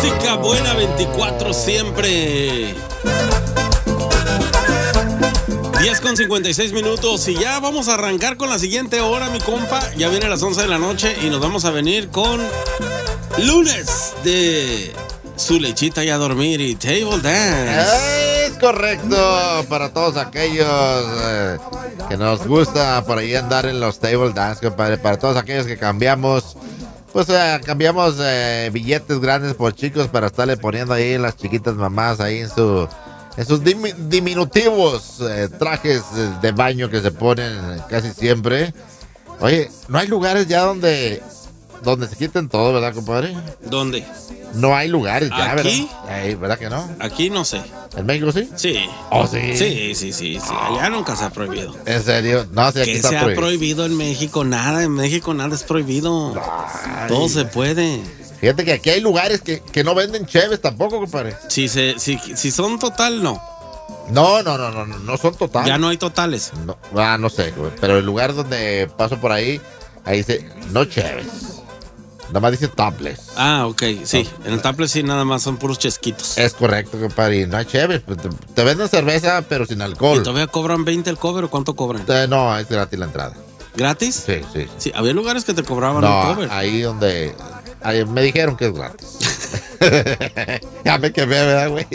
Música buena 24 siempre. 10:56 y ya vamos a arrancar con la siguiente hora, mi compa. Ya viene a las 11 de la noche y nos vamos a venir con lunes de Su Lechita y a Dormir y Table Dance. Es correcto, para todos aquellos que nos gusta por ahí andar en los Table Dance, compadre. Para todos aquellos que cambiamos, pues cambiamos billetes grandes por chicos para estarle poniendo ahí las chiquitas mamás ahí en sus diminutivos trajes de baño que se ponen casi siempre. Oye, no hay lugares ya donde se quiten todo, ¿verdad, compadre? ¿Dónde? No hay lugares ya, ¿Aquí? ¿verdad? ¿Verdad que no? Aquí no sé. ¿En México sí? Sí. ¿Oh, sí? Sí. Allá nunca se ha prohibido. ¿En serio? No, sí, aquí ¿Qué está se ha prohibido en México? Nada, en México nada es prohibido. Ay. Todo se puede. Fíjate que aquí hay lugares que no venden cheves tampoco, compadre. Si son total, no. No son totales. Ya no hay totales. No sé, güey, pero el lugar donde paso por ahí dice, no cheves. Nada más dice topless. Ah, ok, sí. En el topless sí nada más son puros chesquitos. Es correcto, compadre. Y no hay cheves. Te venden cerveza, pero sin alcohol. ¿Y todavía cobran 20 el cover o cuánto cobran? No, es gratis la entrada. ¿Gratis? Sí. Sí, había lugares que te cobraban No, el cover. ahí donde... Ahí me dijeron que es gratis. Ya me quemé, ¿verdad, güey?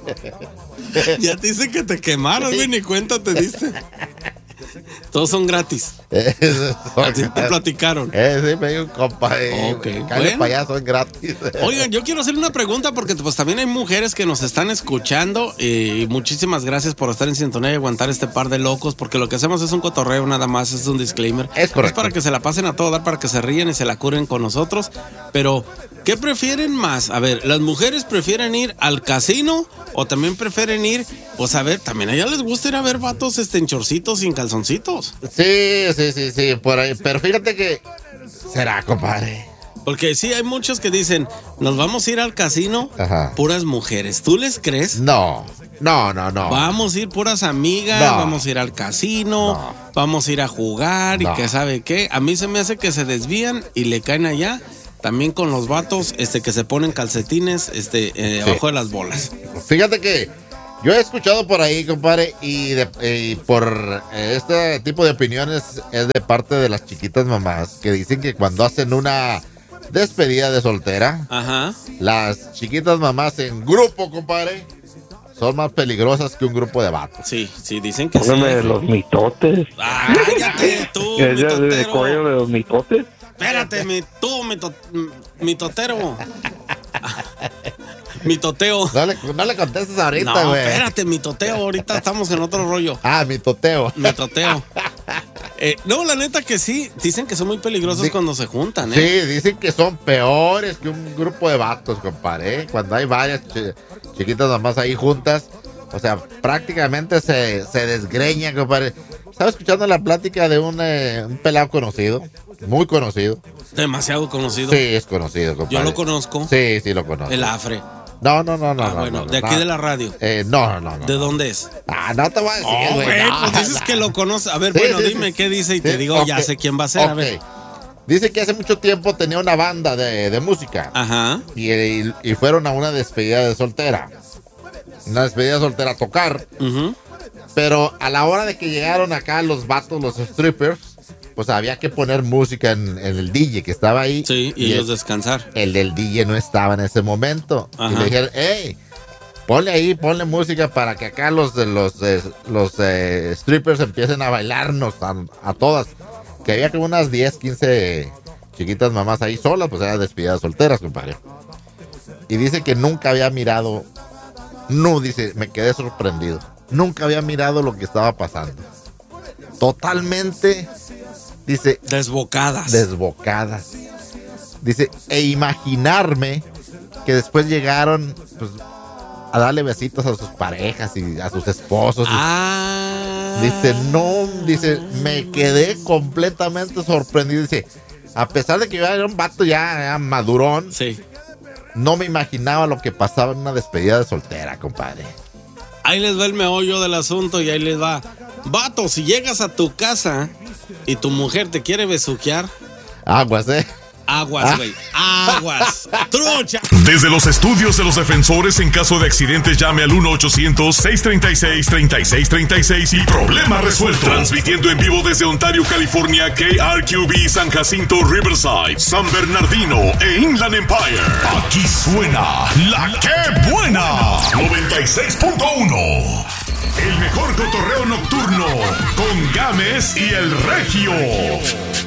Ya te dice que te quemaron, güey, ni cuenta te diste. Todos son gratis. Así te platicaron. Sí, me dijo un compa. Bueno. Payaso es gratis. Oigan, yo quiero hacer una pregunta porque pues también hay mujeres que nos están escuchando y muchísimas gracias por estar en sintonía y aguantar este par de locos porque lo que hacemos es un cotorreo nada más, es un disclaimer. Es correcto. Es para que se la pasen a todo dar, para que se ríen y se la curen con nosotros. Pero, ¿qué prefieren más? A ver, ¿las mujeres prefieren ir al casino o también prefieren ir, pues a ver, también a ellas les gusta ir a ver vatos en chorcitos sin calzoncitos? Sí, por ahí. Pero fíjate que... ¿Será, compadre? Porque sí, hay muchos que dicen, nos vamos a ir al casino, Ajá. puras mujeres. ¿Tú les crees? No. Vamos a ir puras amigas, No. vamos a ir al casino, No. vamos a ir a jugar y No. que sabe qué. A mí se me hace que se desvían y le caen allá. También con los vatos que se ponen calcetines abajo de las bolas. Fíjate que yo he escuchado por ahí, compadre, y por este tipo de opiniones es de parte de las chiquitas mamás que dicen que cuando hacen una despedida de soltera, Ajá. las chiquitas mamás en grupo, compadre, son más peligrosas que un grupo de vatos. Sí, dicen que Póngame sí. los mitotes. Cállate tú, mi ¿Ella de totero. cuello de los mitotes? Espérate, mi totero. Mi toteo. No le contestes ahorita, No, güey. espérate, mi toteo. Ahorita estamos en otro rollo. Mi toteo. Mi toteo. No, la neta que sí. Dicen que son muy peligrosos Sí. cuando se juntan, ¿eh? Sí, dicen que son peores que un grupo de vatos, compadre, ¿eh? Cuando hay varias chiquitas mamás ahí juntas, o sea, prácticamente se desgreñan, compadre. Estaba escuchando la plática de un pelado conocido, muy conocido. Demasiado conocido. Sí, es conocido, compadre. Yo lo conozco. Sí, lo conozco. El Afre. No. Bueno, de aquí de la radio. No. ¿De dónde es? No te voy a decir, Oh, güey. güey, no. pues dices que lo conoces. A ver, Sí, bueno, sí, dime sí. qué dice y te Sí, digo, ya ok. sé quién va a ser. A Ok. ver. Dice que hace mucho tiempo tenía una banda de música. Ajá. Y fueron a una despedida de soltera. Una despedida de soltera a tocar. Ujú. Pero a la hora de que llegaron acá los vatos, los strippers, pues había que poner música en el DJ que estaba ahí. Sí, y ellos descansar. El del DJ no estaba en ese momento. Ajá. Y le dijeron, hey, ponle música para que acá los strippers empiecen a bailarnos a todas. Que había como unas 10, 15 chiquitas mamás ahí solas, pues eran despedidas solteras, compadre. Y dice que nunca había mirado, dice, me quedé sorprendido. Nunca había mirado lo que estaba pasando. Totalmente, dice, Desbocadas. desbocadas. Dice, imaginarme que después llegaron pues, a darle besitos a sus parejas y a sus esposos. Dice, me quedé completamente sorprendido. Dice, a pesar de que yo era un vato ya madurón, Sí. no me imaginaba lo que pasaba en una despedida de soltera, compadre. Ahí les va el meollo del asunto y ahí les va. Vato, si llegas a tu casa y tu mujer te quiere besuquear, Aguas, Aguas, güey. Aguas. Trucha. Desde los estudios de los defensores, en caso de accidentes, llame al 1-800-636-3636 y problema resuelto. Transmitiendo en vivo desde Ontario, California, KRQB, San Jacinto, Riverside, San Bernardino e Inland Empire. Aquí suena La Que Buena 96.1. El mejor cotorreo nocturno con Gámez y el Regio.